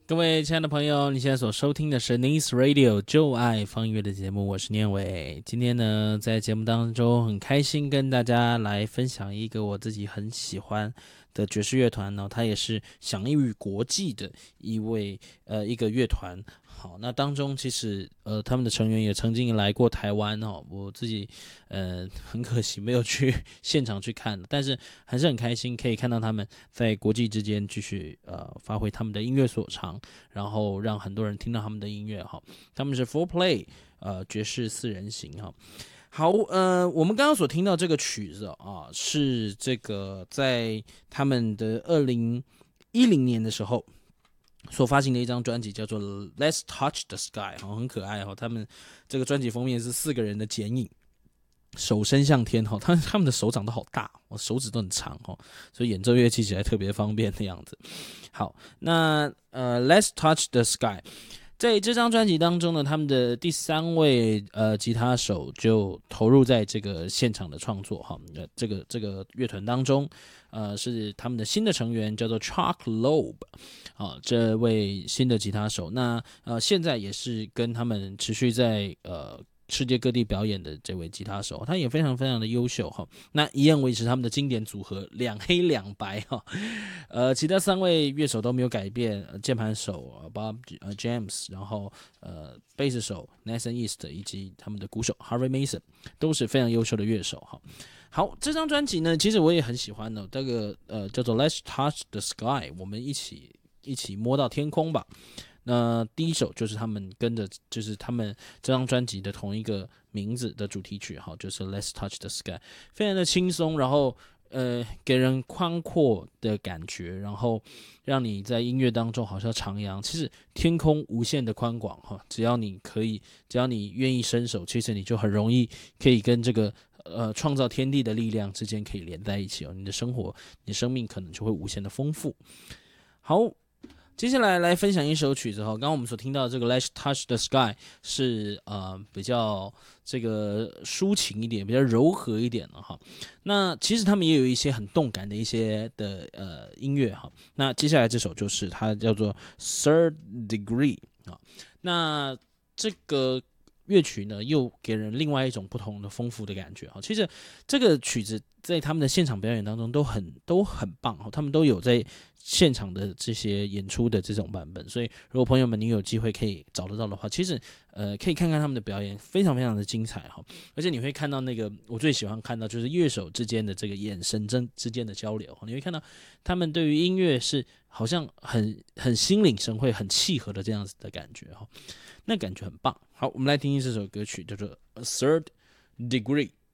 各位亲爱的朋友，你现在所收听的是 Nice Radio 就爱放音乐的节目，我是念伟。今天呢，在节目当中很开心跟大家来分享一个我自己很喜欢的爵士乐团呢，它也是享誉国际的一个乐团。好，那当中其实他们的成员也曾经来过台湾哦，我自己很可惜没有去现场去看，但是还是很开心可以看到他们在国际之间继续发挥他们的音乐所长，然后让很多人听到他们的音乐哈。他们是 Four Play 爵士四人行哈。好，我们刚刚所听到这个曲子啊，是这个在他们的2010年的时候所发行的一张专辑，叫做《Let's Touch the Sky》，很可爱哈。他们这个专辑封面是4个人的剪影，手伸向天哈，他们的手掌都好大，手指都很长哈，所以演奏乐器起来特别方便的样子。好，那Let's Touch the Sky。在这张专辑当中呢，他们的第3位吉他手就投入在这个现场的创作哈，这个乐团当中，是他们的新的成员叫做 Chuck Loeb 啊，这位新的吉他手，那现在也是跟他们持续在世界各地表演的这位吉他手，他也非常非常的优秀哈。那一样维持他们的经典组合2黑2白哈。其他3位乐手都没有改变，键盘手Bob James， 然后贝斯手 Nathan East 以及他们的鼓手 Harvey Mason 都是非常优秀的乐手哈。好，这张专辑呢，其实我也很喜欢的，这个叫做 Let's Touch the Sky， 我们一起摸到天空吧。那第一首就是他们就是他们这张专辑的同一个名字的主题曲哈，就是 Let's Touch the Sky， 非常的轻松，然后给人宽阔的感觉，然后让你在音乐当中好像徜徉。其实天空无限的宽广哈，只要你愿意伸手，其实你就很容易可以跟这个创造天地的力量之间可以连在一起哦。你的生活，你的生命可能就会无限的丰富。好。接下来分享一首曲子哈，刚刚我们所听到的这个 Let's Touch the Sky 是比较这个抒情一点，比较柔和一点的哈。那其实他们也有一些很动感的一些的音乐哈。那接下来这首就是它叫做 Third Degree 啊。那这个乐曲呢，又给人另外一种不同的丰富的感觉哈。其实这个曲子在他们的现场表演当中都很棒哈，他们都有在现场的这些演出的这种版本，所以如果朋友们你有机会可以找得到的话，其实可以看看他们的表演，非常非常的精彩哈。而且你会看到那个我最喜欢看到就是乐手之间的这个眼神之间的交流，你会看到他们对于音乐是好像很心领神会、很契合的这样子的感觉哈，那感觉很棒。好，我们来听听这首歌曲，叫做《A Third Degree》。